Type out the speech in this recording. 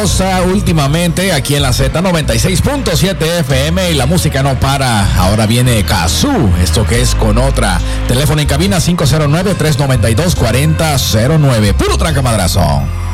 sabrosa últimamente aquí en la Z96.7 FM y la música no para. Ahora viene Kazoo, esto que es con otra. Teléfono en cabina 509-392-4009. Puro tranca madrazo.